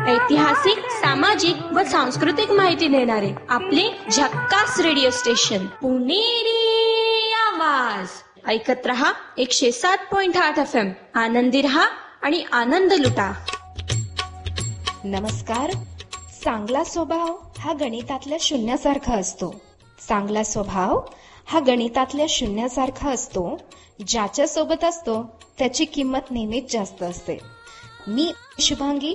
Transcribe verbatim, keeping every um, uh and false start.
ऐतिहासिक, सामाजिक व सांस्कृतिक माहिती देणारे आपले झक्कास रेडिओ स्टेशन पुणेरी आवाज. ऐकत रहा एकशे सात पॉइंट आठ एफ एम. आनंदी रहा आणि आनंद लुटा. नमस्कार. चांगला स्वभाव हा गणितातल्या शून्यासारखा असतो. चांगला स्वभाव हा गणितातल्या शून्यासारखा असतो. ज्याच्या सोबत असतो त्याची किंमत नेहमीच जास्त असते. मी शुभांगी